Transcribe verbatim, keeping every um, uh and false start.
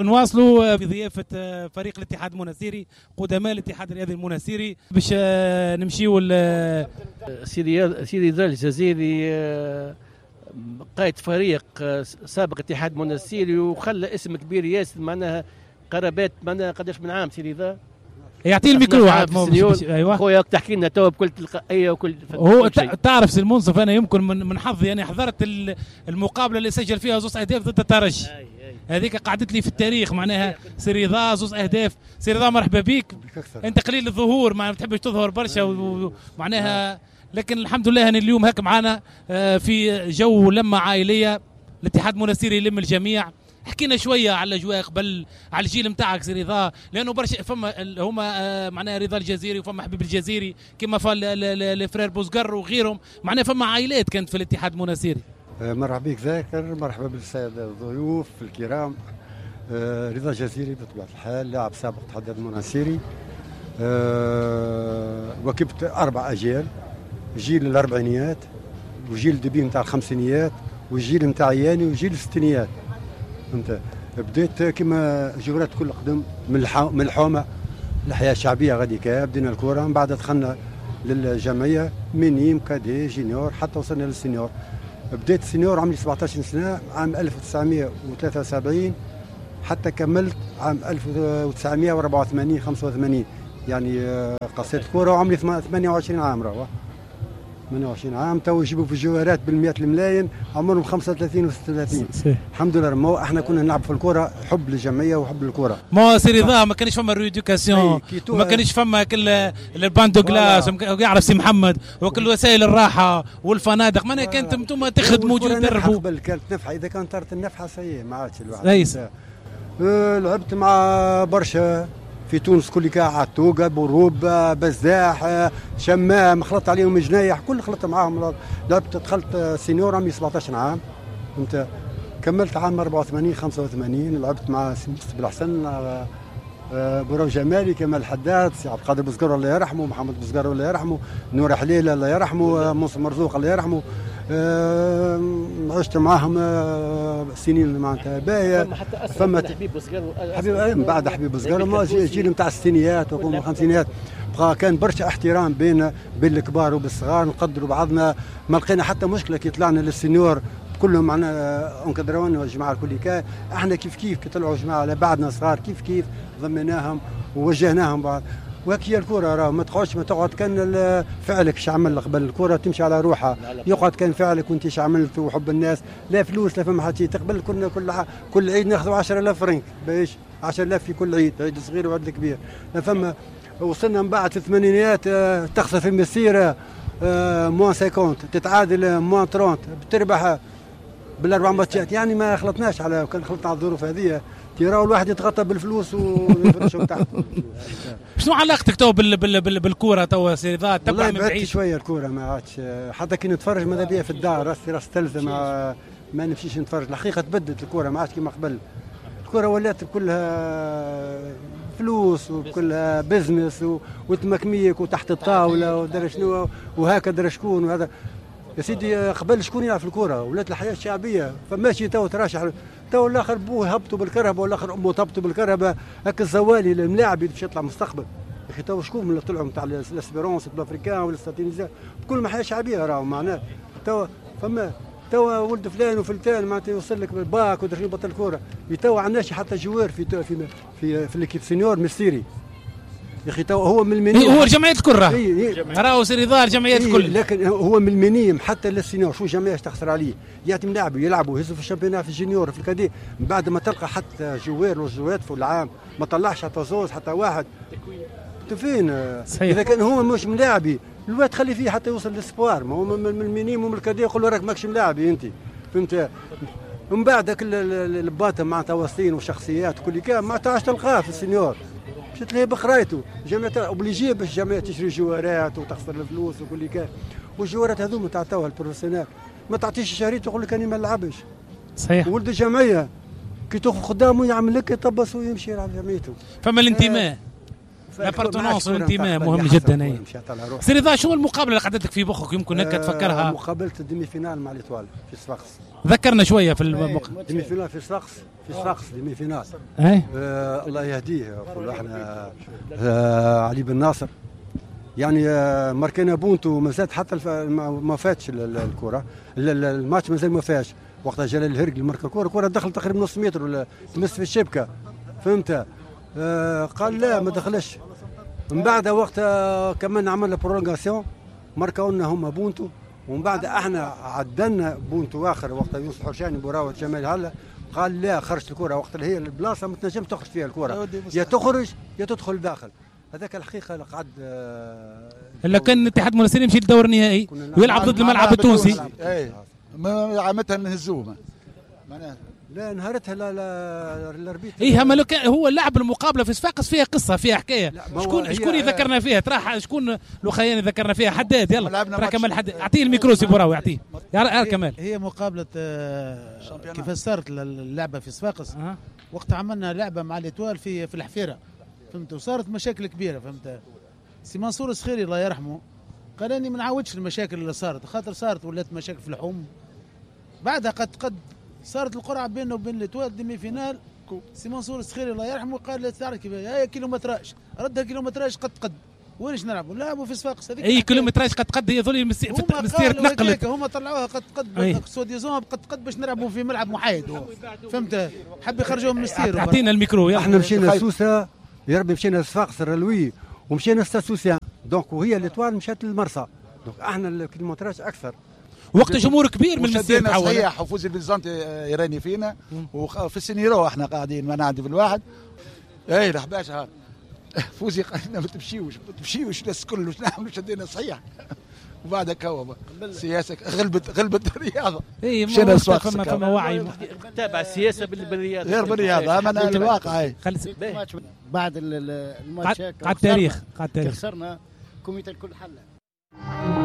نواصلوا بضيافة فريق الاتحاد المناسيري قدماء الاتحاد الرياضي المناسيري باش نمشيو سيدي سيدي رضا الجزيري قائد فريق سابق اتحاد مناسيري وخلى اسم كبير ياسر معناها قرابات معناها قداش من عام سيدي رضا يعطيه الميكرو عاد ايوه خويا تحكي لنا تو بكل تلقائيه وكل هو تعرف سي المنصف انا يمكن من, من حظي يعني حضرت المقابله اللي سجل فيها زوز اهداف ضد الترجي هذيك قعدت لي في التاريخ معناها سي رضا زوز اهداف سي رضا مرحبا بك انت قليل الظهور ما بتحبش تظهر برشا ومعناها لكن الحمد لله أن اليوم هك معنا في جو لمة عائلية الاتحاد المناسيري يلم الجميع. حكينا شويه على الاجواء قبل على الجيل نتاعك سي رضا لانه برشا فما هما معناها رضا الجزيري وفما حبيب الجزيري كما فال الفرير بوزقر وغيرهم معناها فما عائلات كانت في الاتحاد المناسيري. مرحبا بك ذاكر مرحبا بالساده الضيوف الكرام. رضا الجزيري بطبيعه الحال لاعب سابق الاتحاد المناسيري وكبت اربع اجيال جيل الاربعينيات وجيل دبي نتاع الخمسينيات والجيل نتاع ياني وجيل الستينيات. فهمت بديت كما جورات كل قدم من من الحومه الحياه الشعبيه غادي كا بدينا الكره من بعد دخلنا للجمعيه مينيم كادي جينيور حتى وصلنا للسينيور. بديت السينيور عمري سبعطاش سنه عام ألف وتسعمائة وثلاثة وسبعين حتى كملت عام ألف وتسعمائة وأربعة وثمانين خمسة وثمانين يعني قصيت كره وعمري ثمانية وعشرين عام راهو ثمانية وعشرين عام تو يجيبوا في الجوارات بالمئات الملايين عمرهم خمسة وثلاثين وستة وثلاثين. الحمد لله ما احنا كنا نلعب في الكره حب للجمعيه وحب للكره. ما سي رضا ما كانش فما ريديوكاسيون ما كانش فما كل الباندو كلاس يعرف سي محمد وكل وسائل الراحه والفنادق ما كانت انتم تخدموا وتدربوا قبل كانت نفحه اذا كانت طارت النفحه سيء ما عادش الواحد. ليس أه لعبت مع برشا في تونس كل كاع توقع بوروبا بزاح شمام خلطت عليهم جنايح كل خلطت معاهم. لعبت دخلت سينيور عمري سبعطاش عام كنت كملت عام أربعة وثمانين خمسة وثمانين لعبت مع مصطفى بالحسن بورو جمالي كمال حداد سي عبد القادر بزقر الله يرحمه محمد بزقر الله يرحمه نور حليله الله يرحمه موسى مرزوق الله يرحمه. أه عشت معاهم أه سنين معناتها باهيه. فما حبيب بزقر حبيب من بعد حبيب بزقر ما جيل نتاع الستينيات والخمسينيات بقى كان برشا احترام بين بين الكبار وبالصغار نقدروا بعضنا ما لقينا حتى مشكله كي طلعنا للسينيور كلهم معنا انكدرون والجماعه الكل كان احنا كيف كيف كي طلعوا جماعه على بعضنا صغار كيف كيف ضمناهم ووجهناهم بعض. وهكي الكره راه ما تقعدش ما تقعد كان فعلك اش عمل قبل الكره تمشي على روحها يقعد كان فعلك وانت اش عملت وحب الناس لا فلوس لا فما حتى تقبل كنا كل كل عيد ناخذوا عشرة آلاف فرنك باش عشرة آلاف في كل عيد عيد صغير وعيد كبير لا فما. وصلنا من بعد في الثمانينيات تخسر في المسيره موان خمسين تتعادل موان ثلاثين بتربح بالاربع ماتشات يعني ما خلطناش على كان خلطنا على الظروف هذه ترى الواحد يتغطى بالفلوس ويفرشوا تحت. شنو علاقتك تو بال بال بال بالكوره تو سي رضا تبع من بعيد شويه الكوره ما عادش حتى كي نتفرج ماذا بيا في الدار راسي راس تلزم ما, ما نمشيش نتفرج. الحقيقه تبدلت الكوره ما عادش كيما قبل. الكوره ولات كلها فلوس وكلها بزنس وتمكميك وتحت الطاوله ودرا شنو وهكا درا شكون وهذا يا سيدي. قبل شكون يلعب في الكره ولات الحياه الشعبيه فماشي تو تراشح تو الاخر بوه هبطوا بالكرهبه والاخر امه تهبطوا بالكرهبه هكا الزوالي الملاعب باش يطلع مستقبل يا اخي تو شكون من اللي طلعوا نتاع الاسبيرونس الافريكان ولا الستينيزا بكل ما حياه شعبيه راهو معناه تو فما تو ولد فلان وفلتان معناتها يوصل لك بالباك وداخلين بطل الكوره تو عندناش حتى جوار في في في في, في الكيب سينيور ميسيري يا اخي تو هو من المنيم هو جمعيه الكره راهو سي رضا الجمعيات الكل لكن هو من المنيم حتى للسينيور شو جمعيه تخسر عليه ياتي ملاعب يلعبوا يهزوا في الشامبيونات في الجونيور في الكادي من بعد ما تلقى حتى جوار وجوات في العام ما طلعش حتى زوز حتى واحد انت فين اذا كان هو مش ملاعبي الواد تخلي فيه حتى يوصل للسبوار ما هو من المنيم ومن الكادي يقول له راك ماكش ملاعبي انت فهمت. ومن بعد هاك الباطن معناتها واسطين وشخصيات كل كان ما تعرفش تلقاه في السينيور مشيت ليه بقرايته جامعه اوبليجي باش الجامعه تشري جوارات وتخسر الفلوس وكل كان والجوارات هذوما تاع توا البروفيسيونيل ما تعطيش شهريته يقول لك انا ما نلعبش. صحيح. ولد الجمعيه كي تاخذ قدامه يعمل لك يطبس ويمشي يلعب جمعيته. فما الانتماء لابارتونونس والانتماء مهم جدا. اي سي رضا، شو المقابله اللي قعدت لك في مخك يمكن هكا تفكرها؟ مقابله الديمي فينال مع ليتوال في صفاقس. ذكرنا شويه في المقابله. ديمي فينال في صفاقس، في صفاقس ديمي فينال. اي آه الله يهديه، نقولوا احنا آه علي بن ناصر يعني آه ماركينا بونتو مازالت حتى ما فاتش الكره، الماتش مازال ما فاتش. وقتها جلال الهرقي مارك الكره، الكره دخلت تقريبا نص متر ولا تمس في الشبكه، فهمت؟ آه قال لا ما دخلش. من بعد وقتها كمان عملنا برولونغاسيون، ماركاو لنا هما بونتو، ومن بعد احنا عدلنا بونتو اخر وقتها يوسف حرشاني براوة جمال هلا قال لا خرجت الكره، وقت هي البلاصه ما تنجم تخرج فيها الكره، يا تخرج يا تدخل داخل. هذاك الحقيقه قعد آه لو كان الاتحاد المنستيري يمشي للدور النهائي ويلعب ضد الملعب التونسي، اي ما عمتها نهزوه معناها لا نهارتها لا لا الاربيت. اي اما لو كان هو لعب المقابله في صفاقس فيها قصه فيها حكايه. شكون شكون ذكرنا فيها؟ ترى شكون لوخياني ذكرنا فيها؟ حداد يلا ترى كمال حداد، اعطيه الميكرو سي براوي اعطيه يا كمال. هي مقابله كيف صارت اللعبه في صفاقس. أه. وقت عملنا لعبه مع الاتوال في في الحفيره، فهمت، وصارت مشاكل كبيره، فهمت. سي منصور السخيري الله يرحمه قال اني ما نعاودش المشاكل اللي صارت، خاطر صارت ولات مشاكل في الحوم. بعدها قد قد صارت القرعه بينه وبين الاتوال ديمي فينال. سي منصور السخيري الله يرحمه قال لا تعرف كيف هي كيلومتراج، ردها كيلومتراج قد قد وينش نلعبوا؟ نلعبوا في صفاقس. هذيك اي كيلومتراج قد قد هي ذول المسيره تنقلت، هما طلعوها قد قد سوديزون قد قد باش نلعبوا في ملعب محايد، فهمت، حب يخرجوهم من السير. اعطينا الميكرو. احنا مشينا سوسه يا ربي، مشينا صفاقس الرلوي ومشينا ستاد سوسيان، دونك وهي الاتوال مشات للمرسى، دونك احنا الكيلومتراج اكثر. وقت جمهور كبير من المسير تحول صحيح، وفوز البيزنطي يراني فينا، وفي السنيرو احنا قاعدين ما نعدي بالواحد. اي لحباش هذا فوزي قال لنا ما تمشيوش ما تمشيوش الناس الكل واش نعملوا، شدينا صحيح. وبعد كوا السياسه غلبت غلبت الرياضه. اي مشينا فما فما وعي تابع السياسه بالرياضه غير بالرياضه، اما الواقع. بعد الماتش على التاريخ على التاريخ خسرنا كوميتي الكل حله.